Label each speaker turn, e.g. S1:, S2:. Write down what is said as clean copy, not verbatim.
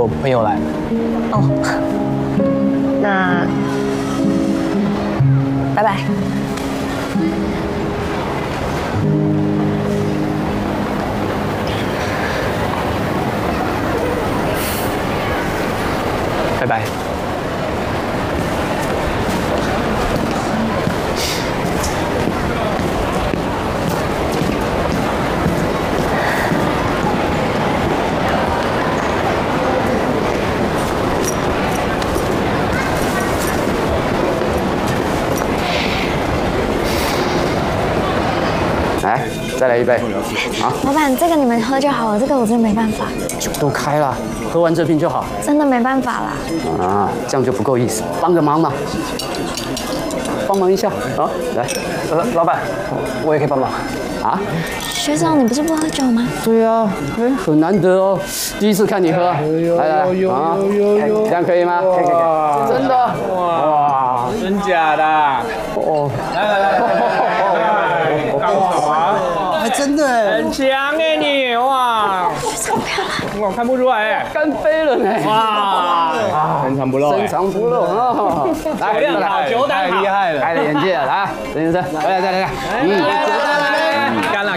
S1: 我朋友来。
S2: 哦，那拜拜。
S1: 拜拜。
S3: 来，再来一杯。啊，
S2: 老板，这个你们喝就好了，这个我真的没办法，
S3: 酒都开了，喝完这瓶就好。
S2: 真的没办法啦。
S3: 啊，这样就不够意思，帮个忙嘛，帮忙一下啊！来，
S1: 老板，我也可以帮忙。
S3: 啊，
S2: 学长，你不是不喝酒吗？
S3: 对啊，哎，很难得哦，第一次看你喝，来来啊，这样可以吗？可以，真的，哇，
S4: 真假的？
S3: 哦，
S4: 来，刚好啊，
S3: 还真的哎，
S4: 很强哎你哇！我看不出来哎，
S3: 干杯了呢！
S4: 哇，深藏不露，
S3: 深藏不露啊！来，
S4: 好酒胆好，
S3: 厉害了，开了眼界了，来，陈先生，来，
S4: 干了